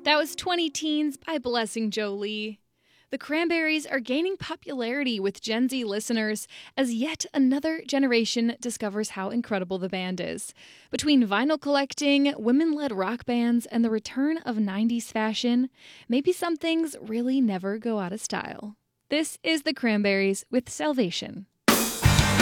That was 20 Teens by Blessing Jolie. The Cranberries are gaining popularity with Gen Z listeners as yet another generation discovers how incredible the band is. Between vinyl collecting, women-led rock bands, and the return of 90s fashion, maybe some things really never go out of style. This is The Cranberries with Salvation.